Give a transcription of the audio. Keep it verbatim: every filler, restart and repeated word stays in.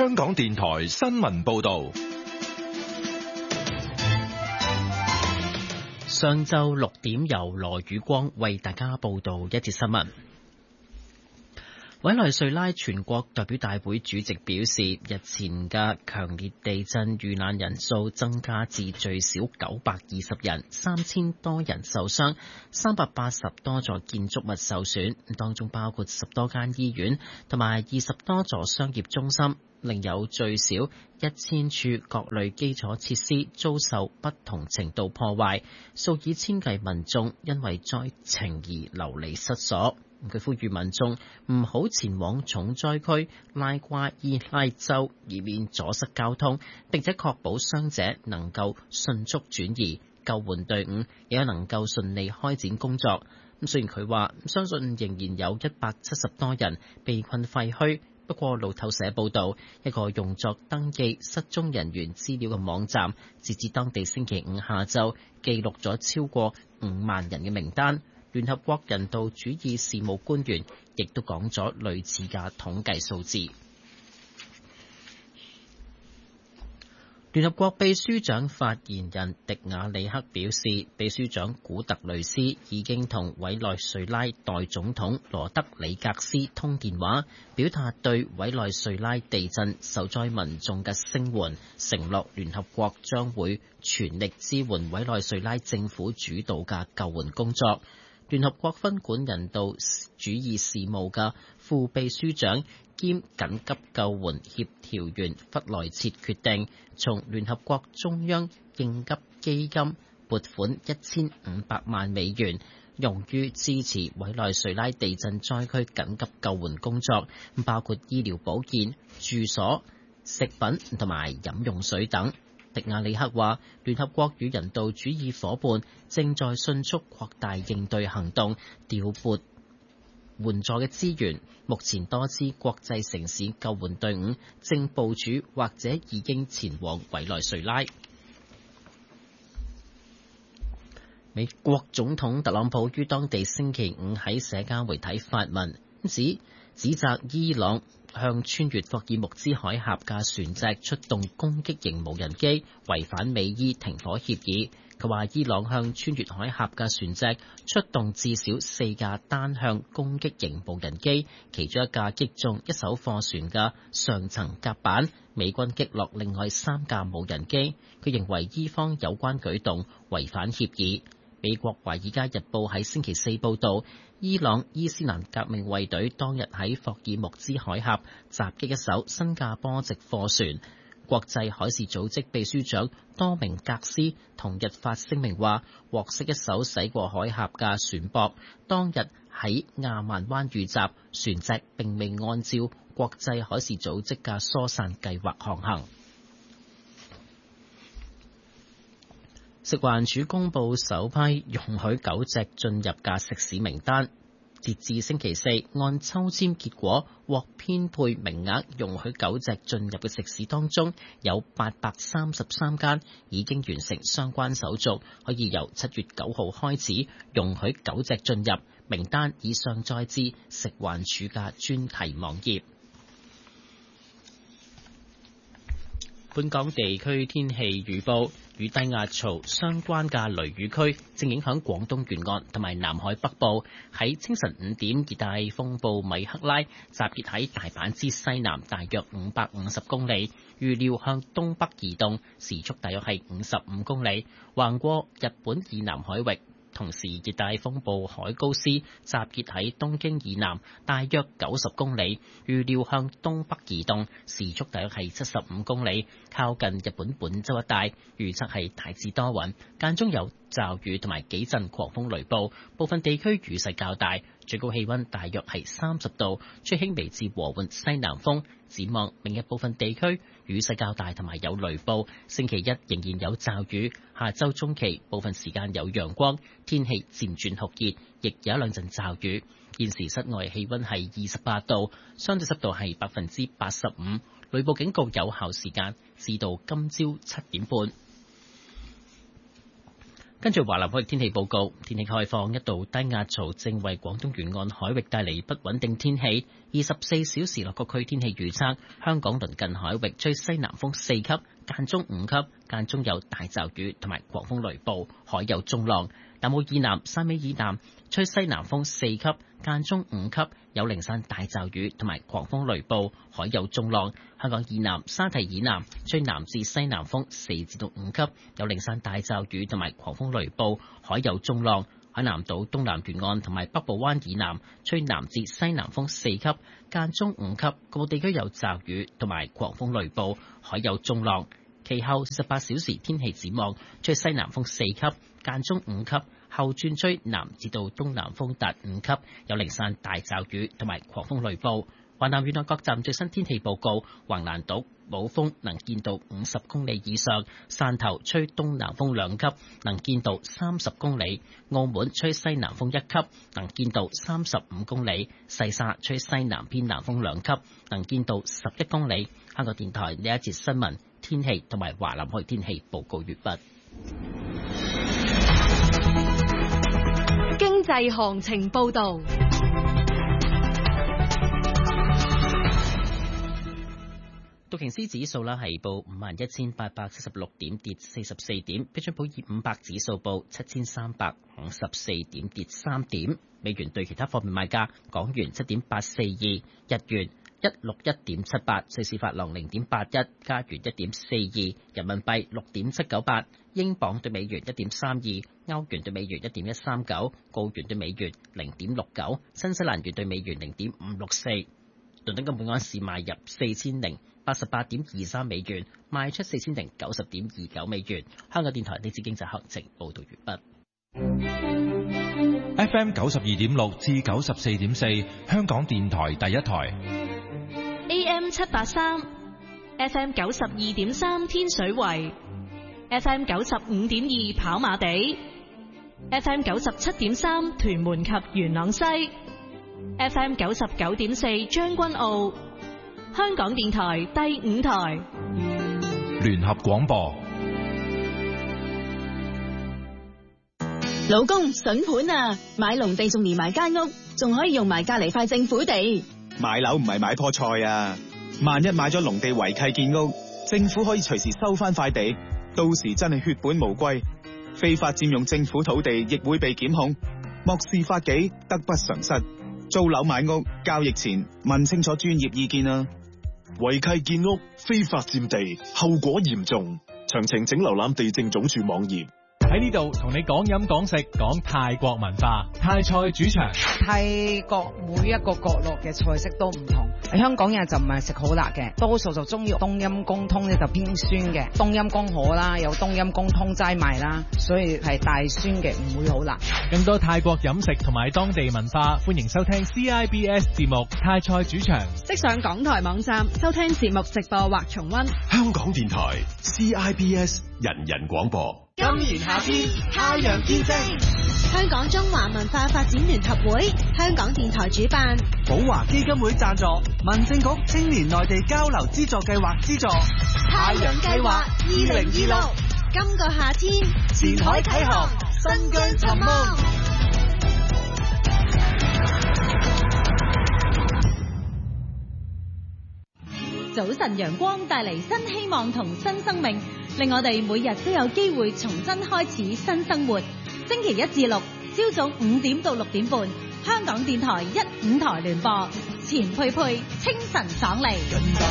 香港電台新聞報道。 上晝六點，由羅宇光為大家報道一節新聞。委內瑞拉全國代表大會主席表示，日前嘅強烈地震遇難人數增加至最少九百二十人，三千多人受傷，三百八十多座建築物受損，當中包括十多間醫院同埋二十多座商業中心，另有最少一千處各類基礎設施遭受不同程度破壞，數以千計民眾因為災情而流離失所。佢呼籲民眾唔好前往重災區拉瓜伊拉州，以免阻塞交通，並且確保傷者能夠迅速轉移，救援隊伍亦都能夠順利開展工作。咁雖然佢話相信仍然有一百七十多人被困廢墟，不過路透社報道，一個用作登記失蹤人員資料嘅網站，截至當地星期五下晝記錄咗超過五萬人嘅名單。聯合國人道主義事務官員亦都講咗類似嘅統計數字。聯合國秘書長發言人迪亞里克表示，秘書長古特雷斯已經同委內瑞拉代總統羅德里格斯通電話，表達對委內瑞拉地震受災民眾嘅聲援，承諾聯合國將會全力支援委內瑞拉政府主導嘅救援工作。聯合國分管人道主義事務嘅副秘書長兼緊急救援協調員弗萊切決定，從聯合國中央應急基金撥款一千五百萬美元，用於支持委內瑞拉地震災區緊急救援工作，包括醫療保健、住所、食品同埋飲用水等。迪亞里克話，聯合國與人道主義夥伴正在迅速擴大應對行動，調撥援助嘅資源。目前多支國際城市救援隊伍正部署或者已經前往委內瑞拉。美國總統特朗普於當地星期五喺社交媒體發文，指指責伊朗向穿越霍爾木茲海峽嘅船隻出動攻擊型無人機，違反美伊停火協議。佢話伊朗向穿越海峽嘅船隻出動至少四架單向攻擊型無人機，其中一架擊中一艘貨船嘅上層甲板，美軍擊落另外三架無人機。佢認為伊方有關舉動違反協議。美國《華爾街日報》喺星期四報導，伊朗伊斯蘭革命衛隊當日喺霍爾木茲海峽襲擊一艘新加坡籍貨船。國際海事組織秘書長多明格斯同日發聲明話，獲悉一艘駛過海峽嘅船舶當日喺亞曼灣遇襲，船隻並未按照國際海事組織嘅疏散計劃航行。食環署公布首批容許狗隻進入嘅食肆名單，截至星期四，按抽籤結果獲編配名額容許狗隻進入嘅食肆當中，有八百三十三間已經完成相關手續，可以由七月九號開始容許狗隻進入。名單已上載至食環署嘅專題網頁。本港地區天氣預報，與低壓槽相關嘅雷雨區正影響廣東沿岸同埋南海北部。喺清晨五點，熱帶風暴米克拉集結喺大阪之西南大約五百五十公里，預料向東北移動，時速大約係五十五公里，橫過日本以南海域。同時，熱帶風暴海高斯集結喺東京以南大約九十公里，預料向東北移動，時速大約係七十五公里，靠近日本本州一帶。預測係大致多雲，間中有驟雨同埋幾陣狂風雷暴，部分地區雨勢較大，最高氣溫大約係三十度，吹輕微至和緩西南風。展望明日部分地區雨勢較大同埋有雷暴，星期一仍然有驟雨，下周中期部分時間有陽光，天氣漸轉酷熱，亦有一兩陣驟雨。現時室外氣溫係二十八度，相對濕度係百分之八十五，雷暴警告有效時間至到今朝七點半。 跟住華南海域天氣報告，天氣概況，一道低壓槽正為廣東沿岸海域帶嚟不穩定天氣。二十四小時內各區天氣預測：香港鄰近海域吹西南風四級，間中五級，間中有大驟雨同埋狂風雷暴，海有中浪。南澳以南、汕尾以南吹西南風四級，間中五級，有零散大驟雨同埋狂風雷暴，海有中浪。香港以南、沙堤以南吹南至西南風四至到五級，有零散大驟雨同埋狂風雷暴，海有中浪。海南島東南沿岸同埋北部灣以南吹南至西南風四級，間中五級，各地區有驟雨同埋狂風雷暴，海有中浪。其後四十八小時天氣展望，吹西南風四級，間中五級，後轉吹南至到東南風達五級，有零散大驟雨同埋狂風雷暴。華南沿岸各站最新天氣報告：橫瀾島冇風，能見度五十公里以上；汕頭吹東南風兩級，能見度三十公里；澳門吹西南風一級，能見度三十五公里；西沙吹西南偏南風兩級，能見度十一公里。香港電台呢一節新聞天氣同埋華南海天氣報告完畢。 經濟行情報導。 道瓊斯指數啦係報五萬一千八百七十六點，跌四十四點。標準普爾五百指數報七千三百五十四點，跌三點。美元對其他貨幣賣價：港元七點八四二，日元一六一點七八，瑞士法郎零點八一，加元一點四二，人民幣六點七九八，英鎊對美元一點三二，歐元對美元一點一三九，澳元對美元零點六九，新西蘭元對美元零點五六四。倫敦金每盎司賣入四千零八十八點二三美元，賣出四千零九十點二九美元。香港電台呢次經濟行情報道完畢。 F M 九十二點六至九十四點四，香港電台第一台。 A M 七八三，F M 九十二點三天水圍，F M 九十五點二跑馬地，F M 九十七點三屯門及元朗西。F M 九十九點四將軍澳，香港電台第五台聯合廣播。 老公筍盤啊，買農地仲連埋間屋，仲可以用埋隔籬塊政府地。 買樓唔係買棵菜啊，萬一買咗農地違契建屋，政府可以隨時收翻塊地，到時真係血本無歸，非法佔用政府土地亦會被檢控，漠視法紀，得不償失。租樓買屋交易前問清楚專業意見啊！ 違契建屋、非法佔地，後果嚴重。詳情請瀏覽地政總署網頁。 喺呢度同你講飲講食，講泰國文化。泰菜主場， 泰國每一個角落嘅菜式都唔同。香港人就唔係食好辣嘅，多數就中意冬陰功湯咧就偏酸嘅。冬陰功好啦，有冬陰功湯齋賣啦，所以係大酸嘅，唔會好辣。 更多泰國飲食同埋當地文化，歡迎收聽 C I B S 節目《泰菜主場》。 即上港台網站收聽節目直播或重溫。 香港電台 C I B S 人人廣播。 今年夏天，太陽見證。香港中華文化發展聯合會，香港電台主辦， 寶華基金會贊助，民政局青年內地交流資助計劃資助。 太陽計劃二零二六，今個夏天前海啟航，新疆尋夢。早晨陽光帶嚟新希望同新生命，令我哋每日都有機會重新開始新生活。星期一至六朝早五點到六點半，香港電台一五台聯播，錢佩佩清晨爽利。